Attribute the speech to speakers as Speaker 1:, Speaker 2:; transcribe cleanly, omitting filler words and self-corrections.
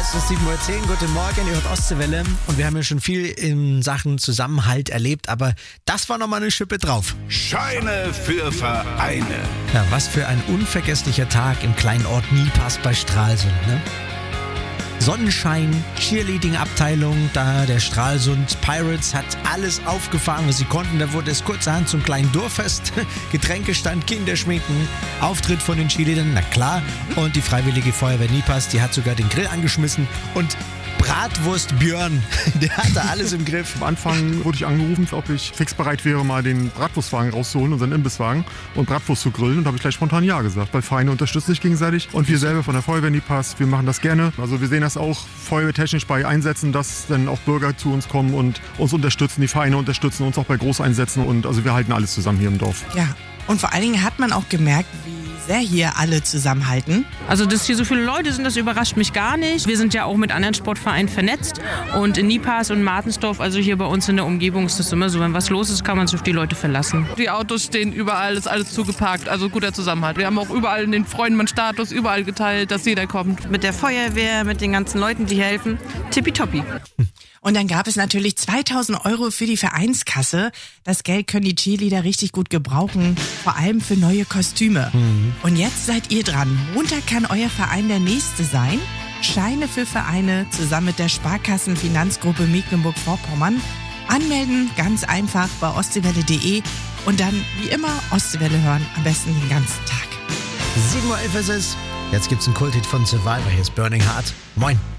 Speaker 1: Es ist 7:10 Uhr, guten Morgen, ihr hört Ostseewelle und wir haben ja schon viel in Sachen Zusammenhalt erlebt, aber das war nochmal eine Schippe drauf.
Speaker 2: Scheine für Vereine.
Speaker 1: Ja, was für ein unvergesslicher Tag im kleinen Ort Niepass bei Stralsund, ne? Sonnenschein, Cheerleading-Abteilung, da der Stralsund Pirates hat alles aufgefahren, was sie konnten. Da wurde es kurzerhand zum kleinen Dorffest, Getränkestand, Kinderschminken, Auftritt von den Cheerleadern, na klar. Und die Freiwillige Feuerwehr Niepass, die hat sogar den Grill angeschmissen und Bratwurst Björn, der hatte alles im Griff.
Speaker 3: Am Anfang wurde ich angerufen, ob ich fix bereit wäre, mal den Bratwurstwagen rauszuholen, unseren Imbisswagen, und Bratwurst zu grillen. Und da habe ich gleich spontan ja gesagt, weil Vereine unterstützen sich gegenseitig. Und wir selber von der Feuerwehr Niepass, wir machen das gerne. Also wir sehen das auch feuerwehrtechnisch bei Einsätzen, dass dann auch Bürger zu uns kommen und uns unterstützen. Die Vereine unterstützen uns auch bei Großeinsätzen. Und also wir halten alles zusammen hier im Dorf.
Speaker 4: Ja, und vor allen Dingen hat man auch gemerkt, wie sehr hier alle zusammenhalten.
Speaker 5: Also, dass hier so viele Leute sind, das überrascht mich gar nicht. Wir sind ja auch mit anderen Sportvereinen vernetzt und in Niepass und Martensdorf, also hier bei uns in der Umgebung ist das immer so, wenn was los ist, kann man sich auf die Leute verlassen.
Speaker 6: Die Autos stehen überall, ist alles zugeparkt, also guter Zusammenhalt. Wir haben auch überall den Freundemann-Status überall geteilt, dass jeder kommt.
Speaker 5: Mit der Feuerwehr, mit den ganzen Leuten, die helfen, tippitoppi.
Speaker 4: Und dann gab es natürlich 2.000 € für die Vereinskasse. Das Geld können die Cheerleader richtig gut gebrauchen, vor allem für neue Kostüme. Und jetzt seid ihr dran. Montag kann euer Verein der nächste sein. Scheine für Vereine zusammen mit der Sparkassenfinanzgruppe Mecklenburg-Vorpommern. Anmelden, ganz einfach bei ostseewelle.de und dann, wie immer, Ostseewelle hören, am besten den ganzen Tag.
Speaker 1: 7:11 Uhr ist es. Jetzt gibt's einen Kulthit von Survivor. Hier ist Burning Heart. Moin.